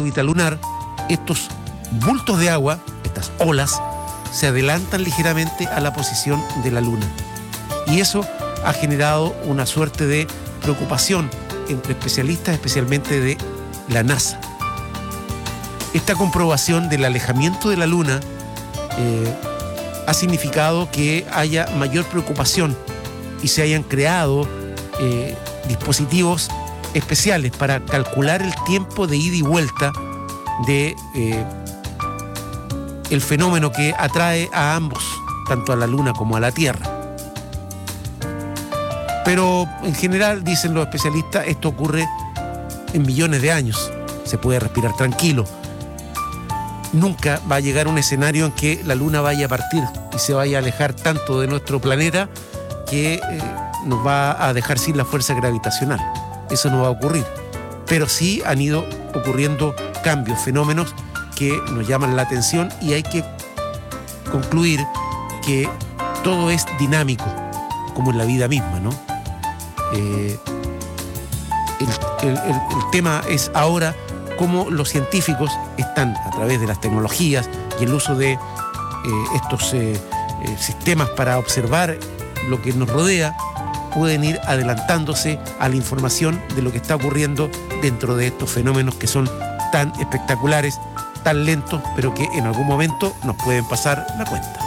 órbita lunar, estos bultos de agua, estas olas, se adelantan ligeramente a la posición de la Luna. Y eso ha generado una suerte de preocupación entre especialistas, especialmente de la NASA. Esta comprobación del alejamiento de la Luna ha significado que haya mayor preocupación y se hayan creado dispositivos especiales para calcular el tiempo de ida y vuelta de el fenómeno que atrae a ambos, tanto a la Luna como a la Tierra. Pero en general, dicen los especialistas, esto ocurre en millones de años. Se puede respirar tranquilo. Nunca va a llegar un escenario en que la Luna vaya a partir y se vaya a alejar tanto de nuestro planeta que nos va a dejar sin la fuerza gravitacional. Eso no va a ocurrir. Pero sí han ido ocurriendo cambios, fenómenos que nos llaman la atención, y hay que concluir que todo es dinámico, como en la vida misma, ¿no? El tema es ahora cómo los científicos están, a través de las tecnologías y el uso de estos sistemas para observar lo que nos rodea, pueden ir adelantándose a la información de lo que está ocurriendo dentro de estos fenómenos que son tan espectaculares, tan lentos, pero que en algún momento nos pueden pasar la cuenta.